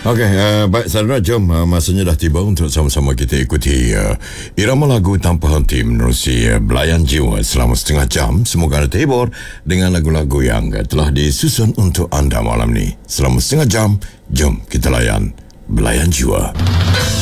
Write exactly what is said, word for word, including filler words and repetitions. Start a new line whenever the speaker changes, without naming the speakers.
Okey, uh, baik saudara, jom uh, masanya dah tiba untuk sama-sama kita ikuti uh, irama lagu tanpa henti menerusi uh, belayan jiwa selama setengah jam. Semoga anda terhibur dengan lagu-lagu yang uh, telah disusun untuk anda malam ni. Selama setengah jam, jom kita layan belayan jiwa.